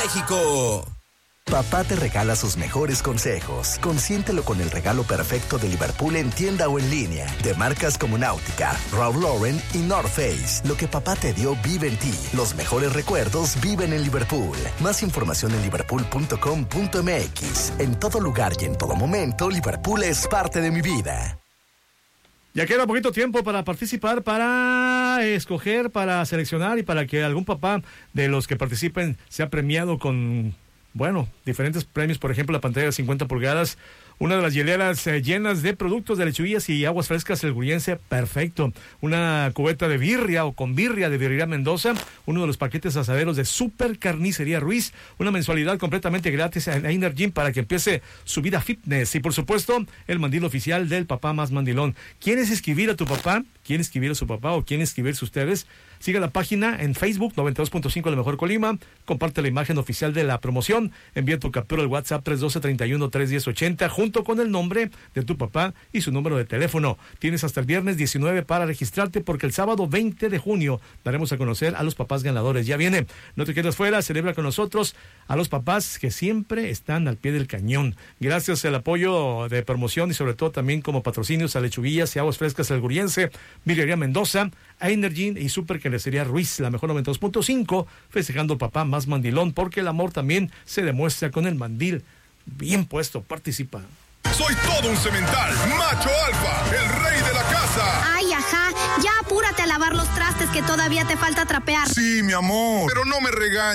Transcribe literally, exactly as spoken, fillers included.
México. Papá te regala sus mejores consejos. Consiéntelo con el regalo perfecto de Liverpool en tienda o en línea. De marcas como Náutica, Ralph Lauren y North Face. Lo que papá te dio vive en ti. Los mejores recuerdos viven en Liverpool. Más información en liverpool punto com punto m x. En todo lugar y en todo momento, Liverpool es parte de mi vida. Ya queda poquito tiempo para participar, para escoger, para seleccionar y para que algún papá de los que participen sea premiado con... Bueno, diferentes premios, por ejemplo, la pantalla de cincuenta pulgadas, una de las hieleras eh, llenas de productos de lechuguillas y aguas frescas El Guriense, perfecto. Una cubeta de birria o con birria de Birria Mendoza, uno de los paquetes asaderos de Super Carnicería Ruiz, una mensualidad completamente gratis en Energy para que empiece su vida fitness y, por supuesto, el mandil oficial del papá más mandilón. ¿Quieres escribir a tu papá? ¿Quieren escribir a su papá o quieren escribirse ustedes? Siga la página en Facebook, noventa y dos punto cinco La Mejor Colima. Comparte la imagen oficial de la promoción. Envía tu captura al WhatsApp tres uno dos, tres uno, tres uno cero, ocho cero junto con el nombre de tu papá y su número de teléfono. Tienes hasta el viernes diecinueve para registrarte porque el sábado veinte de junio daremos a conocer a los papás ganadores. Ya viene. No te quedes fuera. Celebra con nosotros a los papás que siempre están al pie del cañón. Gracias al apoyo de promoción y sobre todo también como patrocinios a Lechuguillas y Aguas Frescas El Guriense, Birrería Mendoza, a Energy y Super Carnicería Ruiz, la mejor noventa y dos punto cinco, festejando papá más mandilón, porque el amor también se demuestra con el mandil bien puesto. Participa. Soy todo un semental, macho alfa, el rey de la casa. Ay, ajá, ya apúrate a lavar los trastes que todavía te falta trapear. Sí, mi amor, pero no me regañes.